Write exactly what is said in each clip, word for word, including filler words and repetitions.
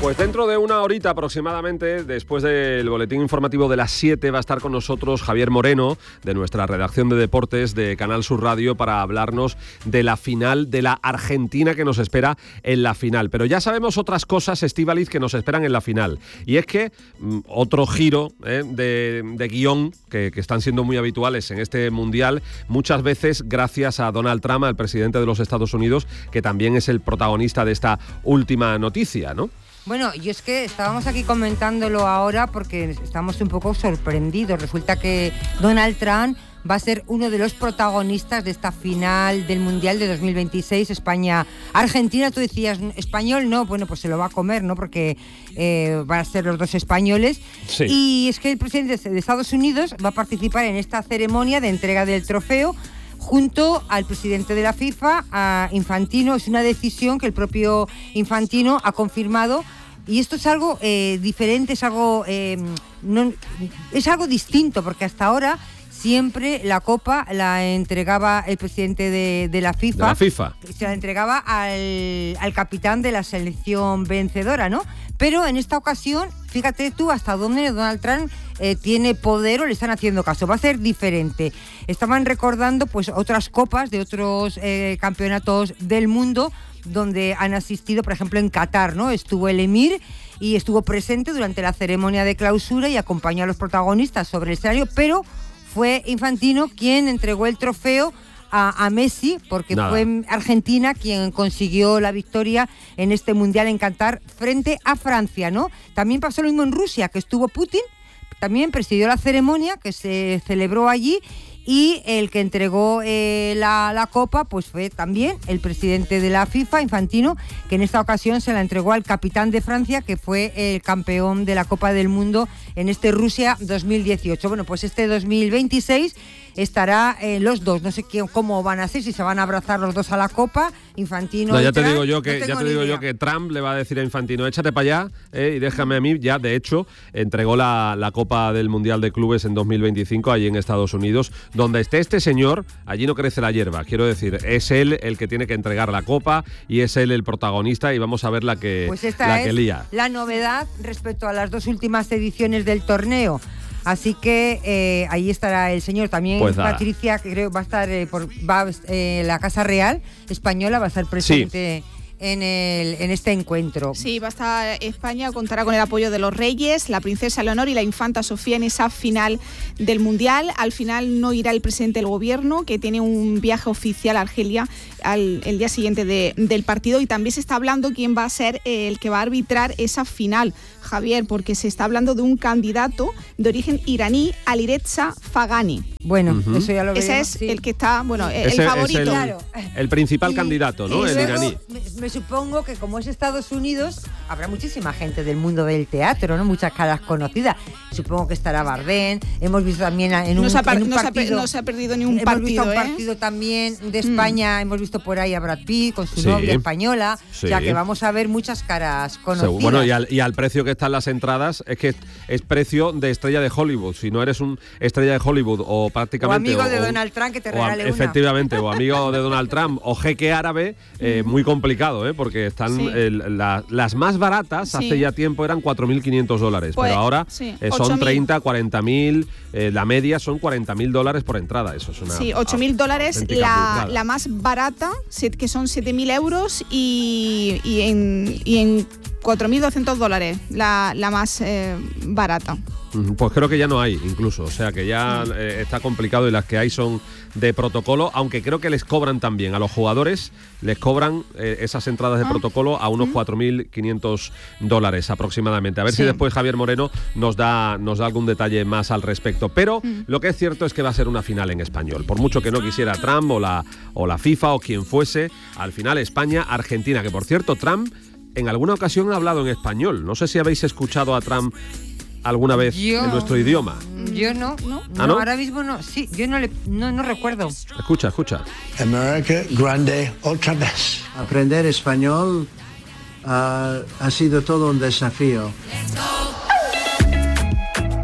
Pues dentro de una horita aproximadamente, después del boletín informativo de las siete, va a estar con nosotros Javier Moreno, de nuestra redacción de deportes de Canal Sur Radio, para hablarnos de la final de la Argentina que nos espera en la final. Pero ya sabemos otras cosas, Estíbaliz, que nos esperan en la final. Y es que mm, otro giro eh, de, de guión que, que están siendo muy habituales en este Mundial, muchas veces gracias a Donald Trump, al presidente de los Estados Unidos, que también es el protagonista de esta última noticia, ¿no? Bueno, yo es que estábamos aquí comentándolo ahora porque estamos un poco sorprendidos. Resulta que Donald Trump va a ser uno de los protagonistas de esta final del Mundial de dos mil veintiséis, España-Argentina. Tú decías, español no, bueno, pues se lo va a comer, ¿no? Porque eh, van a ser los dos españoles. Sí. Y es que el presidente de Estados Unidos va a participar en esta ceremonia de entrega del trofeo junto al presidente de la FIFA, a Infantino. Es una decisión que el propio Infantino ha confirmado. Y esto es algo eh, diferente, es algo, eh, no, es algo distinto, porque hasta ahora siempre la Copa la entregaba el presidente de, de la FIFA. De la FIFA. Se la entregaba al, al capitán de la selección vencedora, ¿no? Pero en esta ocasión, fíjate tú hasta dónde Donald Trump eh, tiene poder o le están haciendo caso. Va a ser diferente. Estaban recordando pues otras copas de otros eh, campeonatos del mundo donde han asistido, por ejemplo, en Qatar, ¿no? Estuvo el emir y estuvo presente durante la ceremonia de clausura y acompañó a los protagonistas sobre el escenario, pero fue Infantino quien entregó el trofeo a, a Messi, porque Nada. fue Argentina quien consiguió la victoria en este Mundial en Qatar frente a Francia, ¿no? También pasó lo mismo en Rusia, que estuvo Putin, también presidió la ceremonia que se celebró allí, y el que entregó eh, la, la copa pues fue también el presidente de la FIFA, Infantino, que en esta ocasión se la entregó al capitán de Francia, que fue el campeón de la Copa del Mundo en este Rusia dos mil dieciocho. Bueno, pues este dos mil veintiséis estará eh, los dos, no sé qué, cómo van a ser, si se van a abrazar los dos a la copa, Infantino. No, ya y te Trump, digo yo que no ya te digo idea. yo que Trump le va a decir a Infantino, échate para allá eh, y déjame a mí. Ya de hecho entregó la, la Copa del Mundial de Clubes en dos mil veinticinco allí en Estados Unidos. Donde esté este señor, allí no crece la hierba. Quiero decir, es él el que tiene que entregar la copa y es él el protagonista, y vamos a ver la que, pues esta la es que lía. La novedad respecto a las dos últimas ediciones del torneo. Así que eh, ahí estará el señor. También pues Patricia, que creo va a estar eh, por va, eh, la Casa Real Española va a estar presente. Sí. En, el, en este encuentro. Sí, va a estar España, contará con el apoyo de los reyes, la princesa Leonor y la infanta Sofía en esa final del Mundial. Al final no irá el presidente del gobierno, que tiene un viaje oficial a Argelia al, el día siguiente de, del partido, y también se está hablando quién va a ser el que va a arbitrar esa final, Javier, porque se está hablando de un candidato de origen iraní, Alireza Fagani. Bueno, uh-huh. eso ya lo veremos. Ese es sí. el que está, bueno, el Ese favorito. Es el, claro. el principal y, candidato, ¿no? El luego, iraní. Me, me supongo que como es Estados Unidos, habrá muchísima gente del mundo del teatro, ¿no? Muchas caras conocidas. Supongo que estará Bardem. Hemos visto también en un, no se ha, en un no partido. Se ha, no se ha perdido ni un hemos partido. Hemos visto un ¿eh? partido también de España. Mm. Hemos visto por ahí a Brad Pitt con su sí. novia española. Sí. O sea que vamos a ver muchas caras conocidas. Bueno, y al, y al precio que están las entradas, es que es precio de estrella de Hollywood. Si no eres un estrella de Hollywood o prácticamente. O amigo o, de Donald Trump, que te o, regale efectivamente, una. o amigo de Donald Trump o jeque árabe, eh, muy complicado, ¿eh? Porque están sí. el, la, las más baratas sí. hace ya tiempo eran cuatro mil quinientos dólares, pues, pero ahora sí. eh, son treinta, cuarenta mil, eh, la media son cuarenta mil dólares por entrada. Eso es una. Sí, ocho mil dólares la, la más barata, que son siete mil euros, y, y en, y en cuatro mil doscientos dólares la, la más eh, barata. Pues creo que ya no hay, incluso, o sea que ya eh, está complicado, y las que hay son de protocolo, aunque creo que les cobran también a los jugadores, les cobran eh, esas entradas de ah. protocolo a unos cuatro mil quinientos dólares aproximadamente. A ver sí. si después Javier Moreno nos da, nos da algún detalle más al respecto. Pero mm. lo que es cierto es que va a ser una final en español. Por mucho que no quisiera Trump o la, o la FIFA o quien fuese, al final España-Argentina, que por cierto Trump en alguna ocasión ha hablado en español. No sé si habéis escuchado a Trump alguna vez yo, en nuestro idioma. Yo no, no, ¿Ah, no? no, ahora mismo no. Sí, yo no le, no, no recuerdo. Escucha, escucha. América grande otra vez. Aprender español uh, ha sido todo un desafío.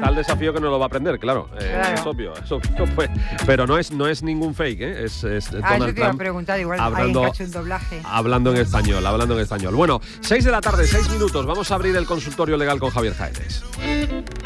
está el desafío que no lo va a aprender, claro. Eh, Claro. Es obvio, es obvio, pues. Pero no es, no es ningún fake, ¿eh? Es, es Ah, eso Donald te iba a Trump preguntar, igual hablando, alguien que ha hecho un doblaje. hablando en español, hablando en español. Bueno, seis de la tarde, seis minutos. Vamos a abrir el consultorio legal con Javier Jaénes.